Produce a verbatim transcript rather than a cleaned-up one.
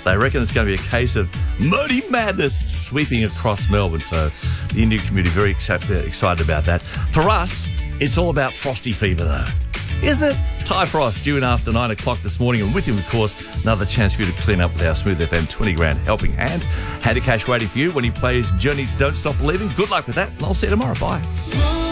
They reckon it's going to be a case of Modi madness sweeping across Melbourne. So the Indian community very excited about that. For us, it's all about frosty fever, though. Isn't it? Ty Frost due in after nine o'clock this morning, and with him, of course, another chance for you to clean up with our Smooth F M twenty grand helping hand. Handy Cash waiting for you when he plays Journey's Don't Stop Believing. Good luck with that, and I'll see you tomorrow. Bye.